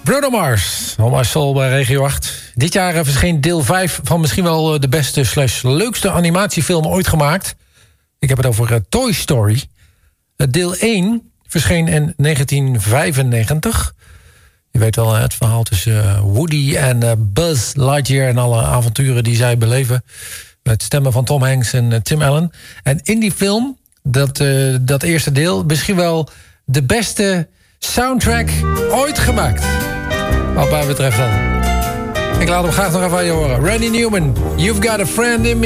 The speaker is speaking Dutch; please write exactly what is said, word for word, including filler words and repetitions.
Bruno Mars, All My Soul bij Regio acht. Dit jaar verscheen deel vijf van misschien wel de beste slash leukste animatiefilm ooit gemaakt. Ik heb het over uh, Toy Story. Uh, deel één verscheen in negentien vijfennegentig. Je weet wel, het verhaal tussen uh, Woody en uh, Buzz Lightyear en alle avonturen die zij beleven. Met stemmen van Tom Hanks en uh, Tim Allen. En in die film, dat, uh, dat eerste deel, misschien wel de beste soundtrack ooit gemaakt. Wat mij betreft dan. Ik laat hem graag nog even aan je horen. Randy Newman, You've Got a Friend in Me.